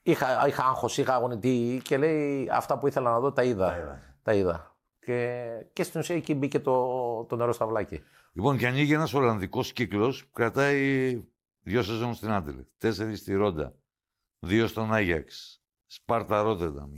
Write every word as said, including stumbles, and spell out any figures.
Είχα, είχα άγχος, είχα αγωνιτή και λέει αυτά που ήθελα να δω τα είδα. Τα είδα. Τα είδα. Και, και στην ουσία εκεί μπήκε το, το νερό στα βλάκια. Λοιπόν, και ανοίγει ένας Ολλανδικός κύκλος που κρατάει δύο σεζόν στην Άντελεχτ, τέσσερις στη Ρόντα, δύο στον Άγιαξ, Σπάρτα Ρότερνταμ.